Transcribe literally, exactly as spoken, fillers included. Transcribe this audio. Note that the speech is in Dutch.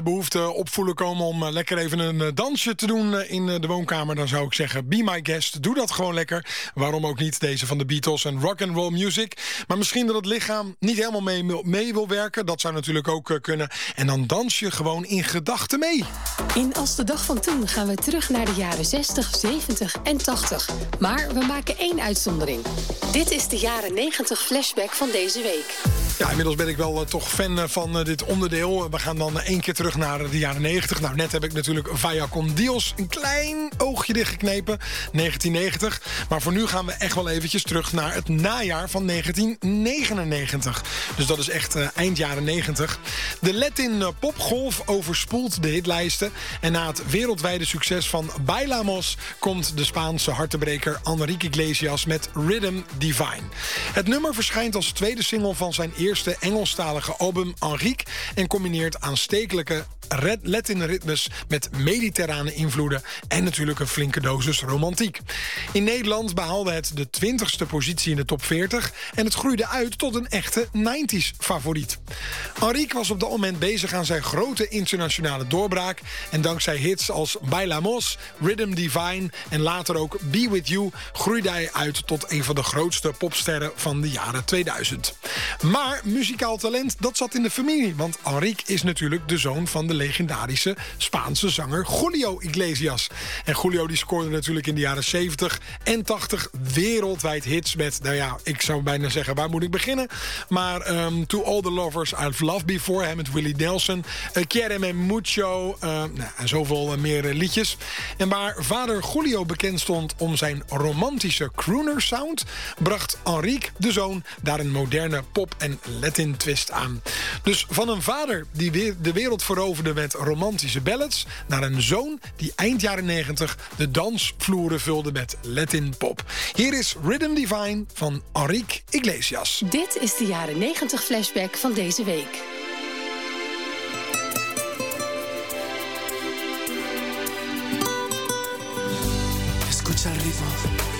behoefte opvoelen komen om uh, lekker even een uh, dansje te doen uh, in uh, de woonkamer, dan zou ik zeggen, be my guest. Doe dat gewoon lekker. Waarom ook niet, deze van de Beatles en rock and roll music. Maar misschien dat het lichaam niet helemaal mee, mee wil werken. Dat zou natuurlijk ook uh, kunnen. En dan dans je gewoon in gedachten mee. In Als de Dag van Toen gaan we terug naar de jaren zestig, zeventig en tachtig. Maar we maken één uitzondering. Dit is de jaren negentig flashback van deze week. Ja, inmiddels ben ik wel uh, toch fan uh, van uh, dit onderdeel. We gaan dan uh, één keer terug naar de jaren negentig. Nou, net heb ik natuurlijk Vaya con Dios een klein oogje dichtgeknepen. negentien negentig. Maar voor nu gaan we echt wel eventjes terug naar het najaar van negentien negenennegentig. Dus dat is echt uh, eind jaren negentig. De Latin uh, popgolf overspoelt de hitlijsten. En na het wereldwijde succes van Bailamos komt de Spaanse hartebreker Enrique Iglesias met Rhythm Divine. Het nummer verschijnt als tweede single van zijn eerste Engelstalige album Enrique en combineert aanstekelijke Latin ritmes met mediterrane invloeden en natuurlijk een flinke dosis romantiek. In Nederland behaalde het de twintigste positie in de top veertig en het groeide uit tot een echte nineties favoriet. Enrique was op dat moment bezig aan zijn grote internationale doorbraak en dankzij hits als Bailamos, Rhythm Divine en later ook Be With You groeide hij uit tot een van de grootste popsterren van de jaren tweeduizend. Maar muzikaal talent, dat zat in de familie, want Enrique is natuurlijk de zoon van de legendarische Spaanse zanger Julio Iglesias. En Julio die scoorde natuurlijk in de jaren zeventig en tachtig wereldwijd hits met, nou ja, ik zou bijna zeggen, waar moet ik beginnen? Maar um, To All The Lovers I've Loved Before, hè, met Willie Nelson, uh, Quiereme Mucho, uh, nou, en zoveel uh, meer uh, liedjes. En waar vader Julio bekend stond om zijn romantische crooner sound, bracht Enrique, de zoon, daar een moderne pop- en Latin twist aan. Dus van een vader die weer de wereld veroverde met romantische ballads, naar een zoon die eind jaren negentig de dansvloeren vulde met Latin pop. Hier is Rhythm Divine van Enrique Iglesias. Dit is de jaren negentig flashback van deze week. Escucha el ritmo.